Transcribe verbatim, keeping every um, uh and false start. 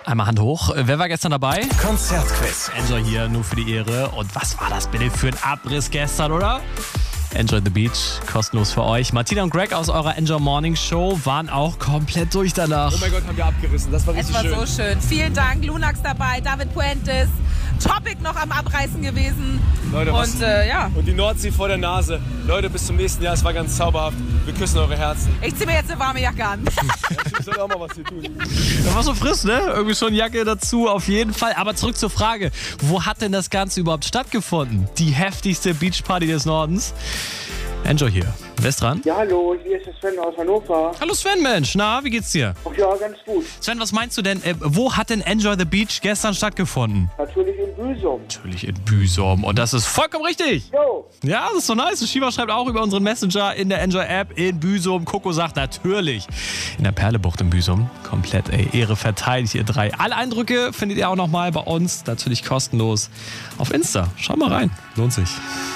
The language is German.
Einmal Hand hoch. Wer war gestern dabei? Konzertquiz. Enjoy hier, nur für die Ehre. Und was war das bitte für ein Abriss gestern, oder? Enjoy the Beach, kostenlos für euch. Martina und Greg aus eurer Enjoy Morning Show waren auch komplett durch danach. Oh mein Gott, haben wir abgerissen. Das war richtig schön. Es war schön. so schön. Vielen Dank. Lunax dabei, David Puentes. Topic noch am Abreißen gewesen. Leute, was? Und, äh, ja. Und die Nordsee vor der Nase. Leute, bis zum nächsten Jahr. Es war ganz zauberhaft. Wir küssen eure Herzen. Ich ziehe mir jetzt eine warme Jacke an. Ich soll auch mal was hier tun. Das war so frisch, ne? Irgendwie schon Jacke dazu, auf jeden Fall. Aber zurück zur Frage, wo hat denn das Ganze überhaupt stattgefunden? Die heftigste Beachparty des Nordens? Enjoy hier. Wer ist dran? Ja, hallo, hier ist der Sven aus Hannover. Hallo Sven, Mensch. Na, wie geht's dir? Ach ja, ganz gut. Sven, was meinst du denn? Äh, wo hat denn Enjoy the Beach gestern stattgefunden? Natürlich in Büsum. Natürlich in Büsum. Und das ist vollkommen richtig. Jo. Ja, das ist so nice. Shiva schreibt auch über unseren Messenger in der Enjoy-App in Büsum. Coco sagt natürlich in der Perlebucht in Büsum. Komplett, ey. Ehre verteilt, ihr drei. Alle Eindrücke findet ihr auch nochmal bei uns. Natürlich kostenlos auf Insta. Schau mal rein. Lohnt sich.